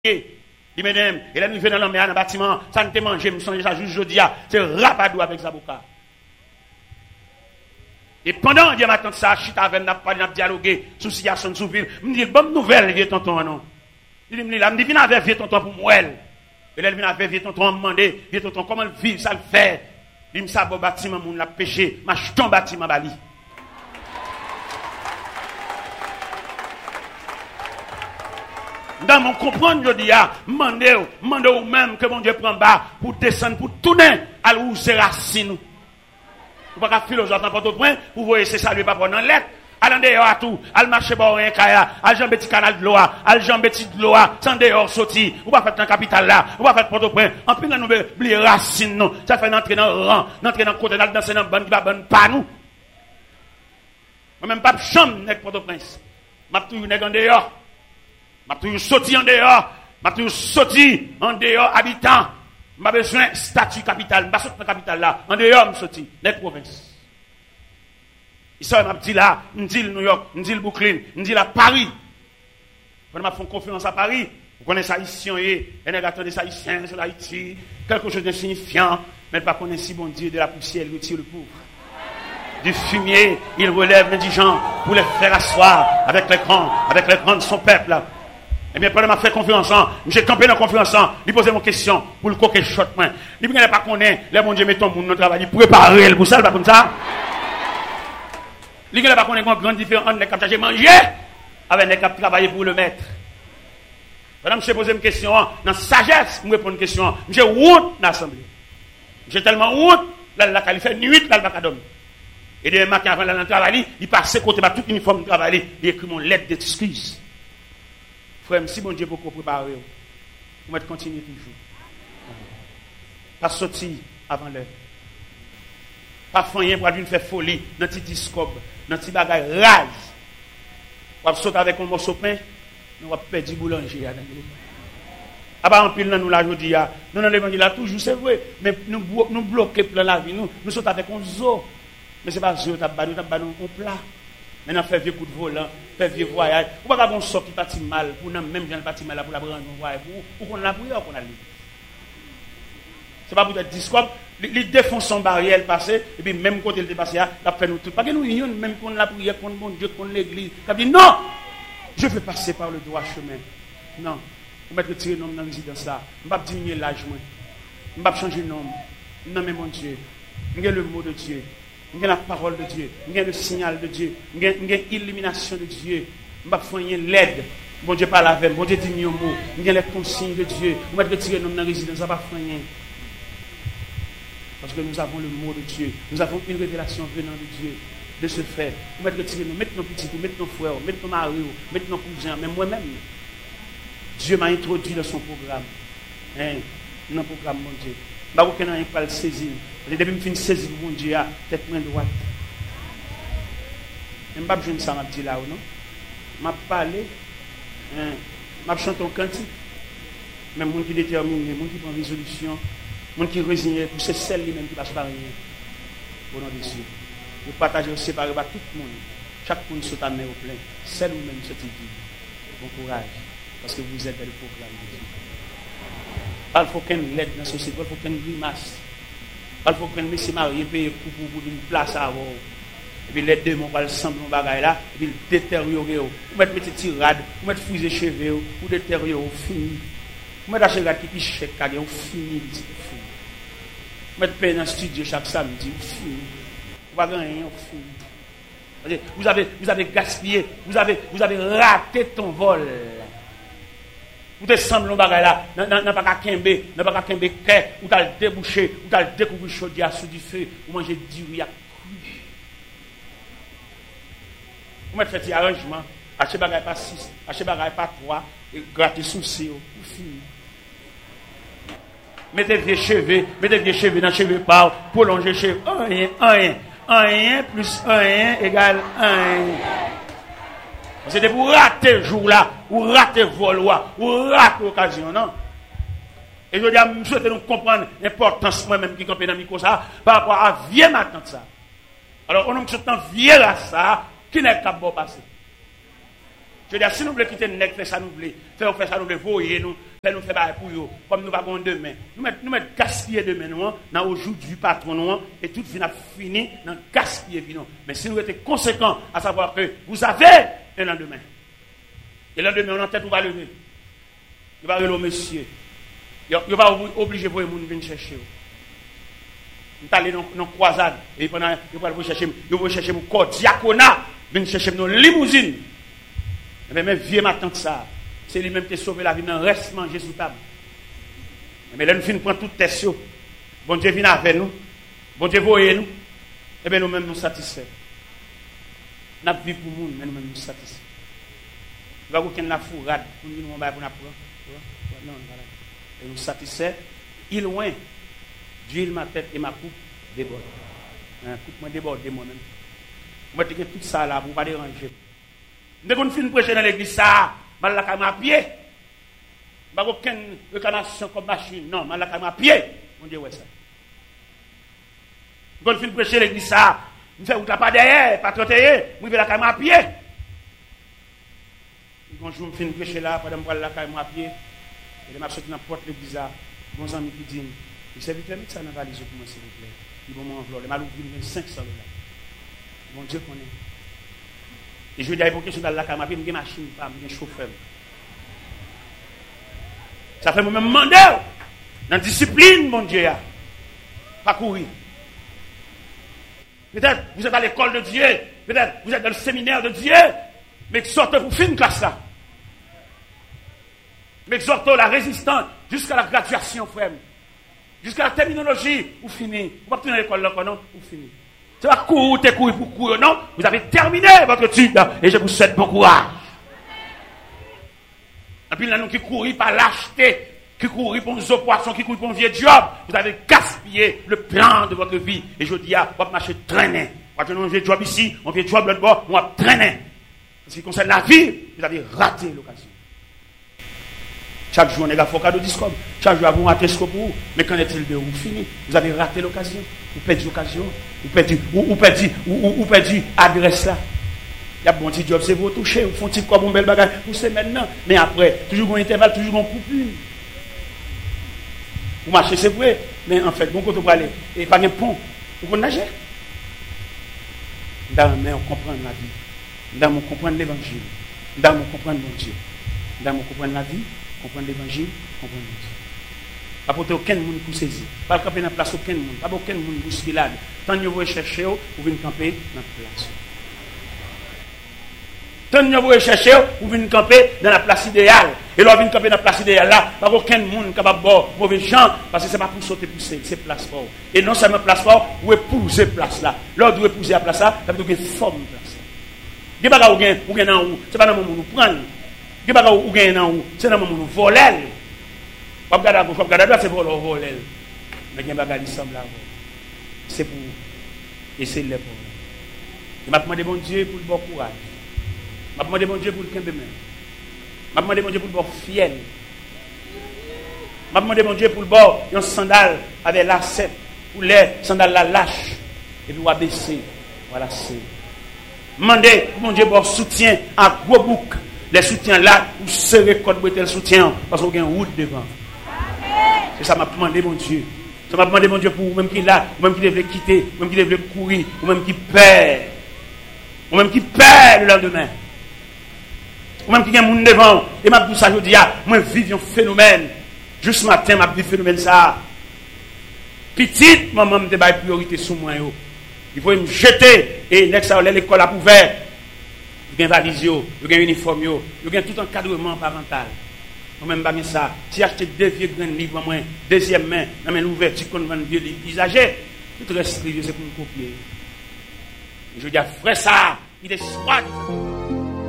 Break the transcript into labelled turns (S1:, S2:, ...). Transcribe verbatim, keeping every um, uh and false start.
S1: Il mesdames, et là nous venons dans le bâtiment, ça ne te mange, je me sens déjà juste jeudi, c'est rapadou avec Zaboka. Et pendant que matin ça, je suis avec n'a pas dialoguer sur situation sous ville, me dit bonne nouvelle vieux tonton non. Il me dit là, me dit viens avec vieux tonton pour moi. Et là il vient avec vieux tonton me demander, vieux tonton comment le vivre, ça le fait. Il me ça bon bâtiment moun l'a péché, m'a ton bâtiment bali. Dans mon comprendre, je dis, demandez, demandez ou même que mon Dieu prend bas pour descendre, pour tourner à où c'est racine. Vous ne pouvez pas philosophe dans votre point, vous voyez, c'est ça, lui, pas pour dans lettre. Allez dehors à tout, allez marcher par un kaya, allez jambe petit canal de l'eau, allez jambe petit de l'eau, sans dehors sorti, vous pas faire dans la capitale là, vous pas faire pour votre point. En plus, nous oublier racine, non. Ça fait entrer dans le rang, entrer dans le côté, dans danser dans le ban, qui va ban pas nous. Moi-même, pas de chambre, n'est-ce pas, prince. Ma tout, n'est-ce en dehors. Je suis toujours sorti en dehors, je suis toujours sorti en dehors, habitant. Je n'ai besoin de statut capital, je ne suis pas sorti de la capitale là, en dehors, je suis sorti, les provinces. Ici, je dis là, je dis New York, je dis Brooklyn, je dis là Paris. Quand je fais confiance à Paris, vous connaissez Haïtien, et vous attendez Haïtien sur Haïti, quelque chose d'insignifiant, mais pas connaître si bon Dieu de la poussière, il retire le pauvre. Du fumier, il relève l'indigent pour les faire asseoir avec les grands, avec les grands de son peuple là. Eh bien, pendant que je fais confiance, j'ai campé dans la confiance, il pose mon question pour le coquet shot. Il ne pas connaître, les bon Dieu met ton monde dans le travail, il préparer le pour ça, pas comme ça. Il ne pas connaître une grande différence entre les cap j'ai mangé avec les cap travailler pour le maître. Madame, je pose une question, dans sagesse, je réponds une question. J'ai route dans l'assemblée. J'ai tellement route, là, il fait nuit, là, il va dormir. Et demain matin, avant d'aller travailler, il passe côté tout uniforme de travail, il écrit mon lettre d'excuse. Frère, si bon Dieu peut préparer, vous mettez continuer toujours. Pas sortir avant l'heure. Pas faire pour une faire folie dans petit discope, dans petit bagage rase. Vous sauter avec un morceau de pain, nous va perdre boulanger. Ah bah en pile nous la jodi a. Nous dans l'évangile toujours c'est vrai, mais nous nous bloquer plein la vie nous, nous saute avec un zoo. Mais c'est pas zoo, t'as pas t'as pas un plat. Maintenant, faire vieux coup de volant, faire vieux voyage. Ou pas qu'on sort qui partit mal, pour nous même, j'en parti mal pour la prendre un voyage, pour qu'on la prière, qu'on a lu. C'est pas pour être discours, les défonce son barrière passé, et puis même quand il est passé, il a fait nous tout. Pas que nous unions, même qu'on la prière, qu'on bon Dieu, qu'on l'église. Il a dit non, je veux passer par le droit chemin. Non, on va retirer le nom dans la résidence là. On va diminuer l'âge, on va changer le nom. Non, mais mon Dieu, il y a le mot de Dieu. Il y a la parole de Dieu, il y a le signal de Dieu, il y a l'illumination de Dieu. Je vais faire l'aide. Bon Dieu parle avec, bon Dieu dit un mot. Il y a les consignes de Dieu. On va retirer nos dans la résidence, ça va faire rien. Parce que nous avons le mot de Dieu. Nous avons une révélation venant de Dieu. De ce fait, on va retirer nos, mettre nos petits, mettre nos frères, mettre nos maris, mettre nos cousins, même moi-même. Dieu m'a introduit dans son programme. Hein? Dans le programme, mon Dieu. Je ne vais pas pas le saisir. Depuis que je finis de saisir mon Dieu, tête main droite. Je ne vais pas jouer ça, je dis là ou non. Je vais parler. Je vais chanter un cantique. Mais les gens qui déterminent, les gens qui prennent résolution, les gens qui résignent, c'est celle-là même qui passe par rien. Au nom de Dieu. Vous partagez, vous séparez par tout le monde. Chaque monde se t'amène au plein. Celle ou même se dit. Bon courage. Parce que vous êtes dans le programme de Dieu. Il faut qu'un l'aide dans la société, il faut qu'un grimace. Il faut qu'un monsieur marié paye pour pour une place à avoir. Et puis les deux mon va ensemble mon bagage là, et puis détériorer. Vous mettez petite tirade, vous mettez fusée cheveux, vous détériorer fini. Vous mettez acheter qui piche chèque carré, vous fini, fini. Vous mettez payer dans le studio chaque samedi, vous fini. Vous pas gagner, vous fini. Vous avez vous avez gaspillé, vous avez vous avez raté ton vol. Vous descendez dans le bagage là, n'a pas qu'à quimber, n'a pas qu'à quimber, ou t'as le débouché, ou t'as le découvert chaudière sous du feu, ou manger du riz à cru. Vous mettez fait des arrangements, achetez bagage pas six, achetez bagage pas trois, et grattez souci, vous finissez. Mettez vieux cheveux, mettez vieux cheveux dans les cheveux par, prolongez cheveux, un, un, un, plus un égale un. C'était pour rater le jour là, ou rater le vol, ou rater l'occasion, non? Et je dis à M. souhaite nous comprendre l'importance moi-même qui campait dans le micro ça, par rapport à vieux matin ça. Alors, on a un vieux là ça, qui n'est qu'à bon passer. Je veux dire, si nous voulons quitter le nec, faire ça nous voulons, faire faire ça nous voulons, voyer nous, faire nous faire bailler pour eux, comme nous avons demain. Nous mettons nous mettre gaspiller demain nous, dans le jour du patron nous, et tout vient fini dans gaspiller nous. Mais si nous étions conséquents, à savoir que vous avez un lendemain. Et le lendemain, on en tête, on va lever. Il va lever au monsieur. Il va obliger vous de venir chercher. Vous allez dans une croisade, et pendant vous allez chercher, vous allez chercher mon corps diaconat, venir chercher nos limousines. Mais même vieux ma tante ça, c'est lui-même qui a sauvé la vie, non reste manger sous table. Mais là, nous finissons prendre toute test. Bon Dieu vient avec nous, bon Dieu voyez nous, et bien nous-mêmes nous satisfaits. Nous vivons pour nous, mais nous-mêmes nous satisfaits. Il va y avoir la fourrade, pour nous, nous allons prendre. Non, voilà. Et nous satisfaits, il loin, d'huile ma tête et ma coupe déborde. La coupe m'a débordé moi-même. Moi, je tout ça là, pour ne pas déranger. Dès qu'on finit de prêcher dans l'église, ça, je vais la à pied. Je n'ai aucune réclamation comme machine. Non, je vais la à pied. On dit, ouais, ça. Dès qu'on finit de prêcher dans l'église, ça, je fais pas derrière, pas trente-et-un, je vais la à pied. Quand je finis de prêcher là, pendant que je vais la à pied, et je vais sortir dans la porte de l'église, mon ami qui dit, il s'est vite mis ça dans la valise pour moi, s'il vous plaît. Il va m'envelopper. Il m'a ouvert cinq cents dollars. Mon Dieu connaît. Et je vais dire, il faut que je sois dans la caméra, je une machine, pas un chauffeur. Ça fait moi-même demander, dans la discipline, mon Dieu, pas courir. Peut-être vous êtes à l'école de Dieu, peut-être vous êtes dans le séminaire de Dieu, mais exhortez pour finir classe là. Mais exhortez la résistance jusqu'à la graduation, frère. Jusqu'à la terminologie, vous finissez. Vous ne pouvez pas à l'école là, non? Vous finissez. C'est pas courir, t'es courir pour courir, non? Vous avez terminé votre étude et je vous souhaite bon courage. Et puis là, nous qui courons par lâcheté, qui courons pour nos poissons, qui courons pour un vieux job, vous avez gaspillé le plan de votre vie. Et je dis, ah, vous va marcher traîner. Quand on a un vieux job ici, un vieux job l'autre bord, on va traîner. En ce qui concerne la vie, vous avez raté l'occasion. Chaque jour, on est à Focado Discom. Chaque jour, vous ratez ce que vous. Mais qu'en est-il de vous? Fini. Vous avez raté l'occasion. Vous perdez l'occasion. Vous perdez, vous, vous perdez, vous, vous perdez l'adresse là. Il y a un bon petit job, c'est vous toucher. Vous font petit comme un bel bagage. Vous c'est maintenant. Mais après, toujours un intervalle, toujours un coupure. Vous marchez, c'est vrai. Mais en fait, bon côté vous aller. Et pas de pont. Vous pouvez nager. Dans mais on comprend la vie. Dans on comprend l'évangile. Dans on comprend mon Dieu. Dans on comprend la vie. Comprendre l'évangile, comprendre Dieu. Pas porter aucun monde pour saisir. Pas camper dans la place aucun monde. Pas aucun monde pour bousculade. Tant que vous cherchez, vous venez camper dans la place. Tant que vous cherchez, vous venez camper dans la place idéale. Et là, vous venez camper dans la place idéale là. Pas aucun monde capable de boire mauvais gens. Parce que ce n'est pas pour sauter pousser, c'est place fort. Et non seulement place fort, vous épouser place là. Là, vous épouser la place là, ça veut dire que forme place là. Il n'y a pas de vous gagnez en haut. Ce n'est pas dans le monde où vous prenez. Il n'y a pas de gagner dans où, c'est dans le monde où vous volez. Vous regardez à gauche, vous regardez à droite, c'est pour le voler. Mais il y a des gens qui c'est pour essayer de les voler. Je m'a demandé bon Dieu pour le bon courage. Je m'a demandé bon Dieu pour le quinze même. Je m'a demandé bon Dieu pour le bon fiel. Je m'a demandé bon Dieu pour le bon un sandal avec lacet, pour les sandales la lâche. Et puis on va baisser. Voilà, c'est. Demandez mon Dieu pour soutien à gros bouc. Les soutiens là, vous serrez code le soutien parce qu'on a une route devant. C'est ça m'a demandé mon Dieu. Ça m'a demandé mon Dieu pour vous-même qui est là, vous-même qui devez quitter, vous-même qui devez courir, vous-même qui perd. Vous-même qui perd le lendemain. Vous-même qui a un monde devant. Et m'a dit ça, je dis, moi je vis un phénomène. Juste matin, m'a dit phénomène ça. Petite, maman me dit priorité sur moi. Il faut me jeter et next à l'école a ouvert. Il y a une valise, il y a un uniforme, il y a tout encadrement parental. Moi-même, pas ça. Si j'achète deux vieux grands livres, moi, deuxième main, dans une ouverture qu'on vend vieux livres usagés, tout reste, c'est pour me copier. Je dis, frère, ça, il est soit.